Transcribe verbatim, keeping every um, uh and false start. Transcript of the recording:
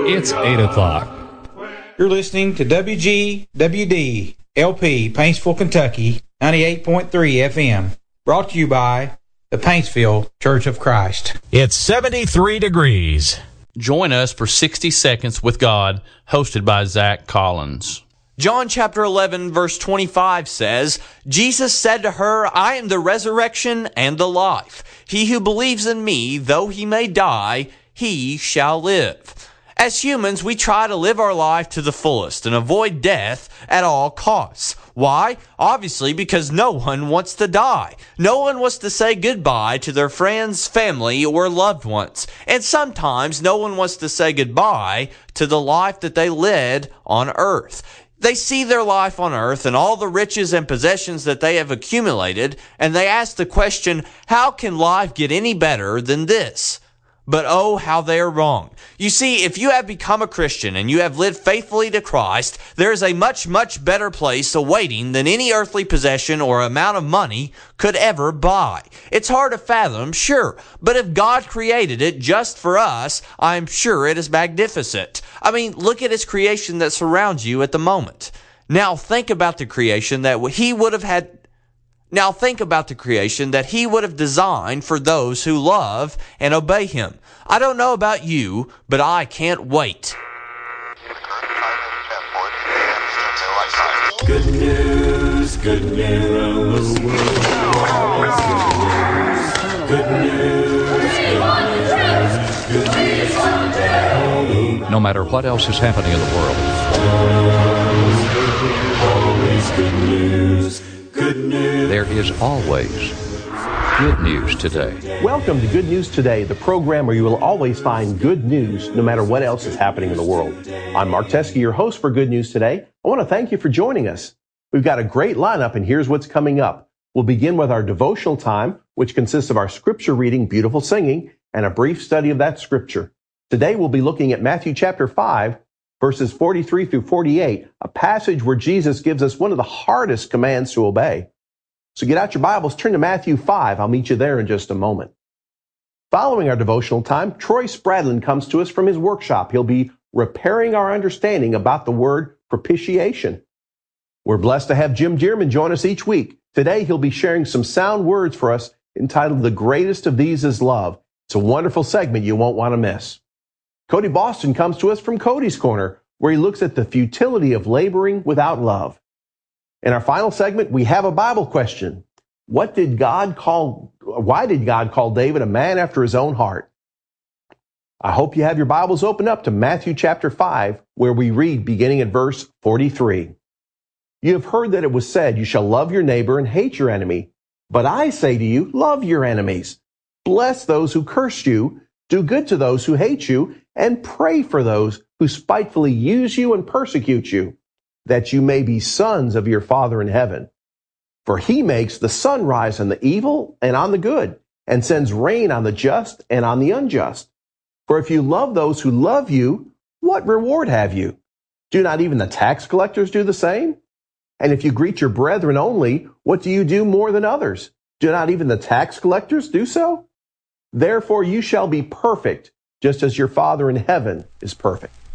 It's eight o'clock. You're listening to W G W D L P, Paintsville, Kentucky, ninety-eight point three F M. Brought to you by the Paintsville Church of Christ. It's seventy-three degrees. Join us for sixty Seconds with God, hosted by Zach Collins. John chapter eleven, verse twenty-five says, Jesus said to her, I am the resurrection and the life. He who believes in me, though he may die, he shall live. As humans, we try to live our life to the fullest and avoid death at all costs. Why? Obviously, because no one wants to die. No one wants to say goodbye to their friends, family, or loved ones. And sometimes no one wants to say goodbye to the life that they led on earth. They see their life on earth and all the riches and possessions that they have accumulated, and they ask the question, how can life get any better than this? But oh, how they are wrong. You see, if you have become a Christian and you have lived faithfully to Christ, there is a much, much better place awaiting than any earthly possession or amount of money could ever buy. It's hard to fathom, sure, but if God created it just for us, I'm sure it is magnificent. I mean, look at His creation that surrounds you at the moment. Now think about the creation that He would have had Now think about the creation that He would have designed for those who love and obey Him. I don't know about you, but I can't wait. Good news, good news, good news, good news, good news today. No matter what else is happening in the world, Always good news. Good news. there is always good news today. Welcome to Good News Today, the program where you will always find good news no matter what else is happening in the world. I'm Mark Teskey, your host for Good News Today. I want to thank you for joining us. We've got a great lineup, and here's what's coming up. We'll begin with our devotional time, which consists of our scripture reading, beautiful singing, and a brief study of that scripture. Today we'll be looking at Matthew chapter five, verses forty-three through forty-eight, a passage where Jesus gives us one of the hardest commands to obey. So get out your Bibles, turn to Matthew five. I'll meet you there in just a moment. Following our devotional time, Troy Spradlin comes to us from his workshop. He'll be repairing our understanding about the word propitiation. We're blessed to have Jim Dearman join us each week. Today, he'll be sharing some sound words for us entitled, The Greatest of These is Love. It's a wonderful segment you won't want to miss. Cody Boston comes to us from Cody's Corner, where he looks at the futility of laboring without love. In our final segment, we have a Bible question. What did God call, why did God call David a man after his own heart? I hope you have your Bibles open up to Matthew chapter five, where we read beginning at verse forty-three. You have heard that it was said, you shall love your neighbor and hate your enemy. But I say to you, love your enemies. Bless those who curse you. Do good to those who hate you, and pray for those who spitefully use you and persecute you, that you may be sons of your Father in heaven. For He makes the sun rise on the evil and on the good, and sends rain on the just and on the unjust. For if you love those who love you, what reward have you? Do not even the tax collectors do the same? And if you greet your brethren only, what do you do more than others? Do not even the tax collectors do so? Therefore you shall be perfect, just as your Father in heaven is perfect.